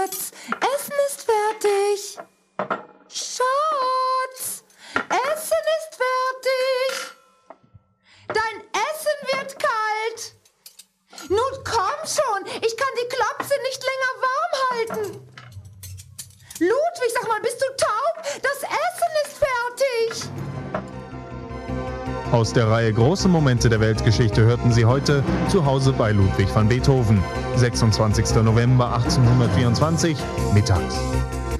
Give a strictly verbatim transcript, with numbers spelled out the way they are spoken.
Schatz, Essen ist fertig. Schatz, Essen ist fertig. Dein Essen wird kalt. Nun komm schon, ich kann die Klopse nicht länger warm halten. Ludwig, sag mal, bist du taub? Das Essen ist fertig. Aus der Reihe Große Momente der Weltgeschichte hörten Sie heute zu Hause bei Ludwig van Beethoven, sechsundzwanzigster November achtzehnhundertvierundzwanzig, mittags.